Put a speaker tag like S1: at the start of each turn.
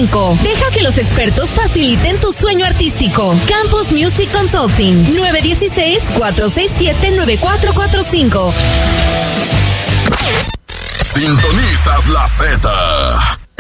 S1: 9445. Deja que los expertos faciliten tu sueño artístico. Campus Music Consulting, 916-467-9445.
S2: Sintonizas la Z.